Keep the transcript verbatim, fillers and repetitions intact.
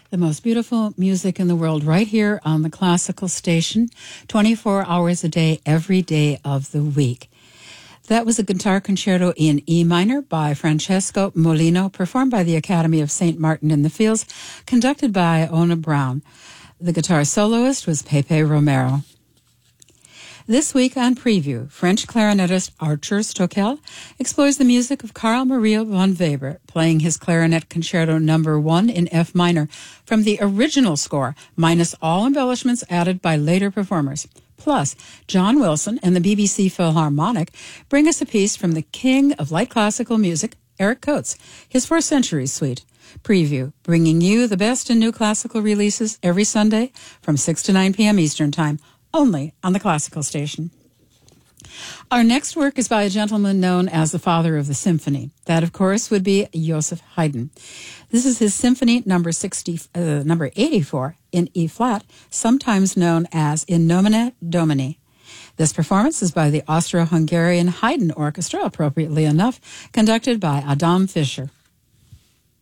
The most beautiful music in the world right here on the Classical Station, twenty-four hours a day, every day of the week. That was a guitar concerto in E minor by Francesco Molino, performed by the Academy of Saint Martin in the Fields, conducted by Ona Brown. The guitar soloist was Pepe Romero. This week on Preview, French clarinetist Artur Stoeckel explores the music of Carl Maria von Weber, playing his clarinet concerto number one in F minor from the original score, minus all embellishments added by later performers. Plus, John Wilson and the B B C Philharmonic bring us a piece from the king of light classical music, Eric Coates, his Four Centuries Suite. Preview, bringing you the best in new classical releases every Sunday from six to nine p.m. Eastern Time, only on the Classical Station. Our next work is by a gentleman known as the father of the symphony. That, of course, would be Joseph Haydn. This is his symphony number sixty, uh, number eighty-four in E flat, sometimes known as In Nomine Domini. This performance is by the Austro-Hungarian Haydn Orchestra, appropriately enough, conducted by Adam Fischer.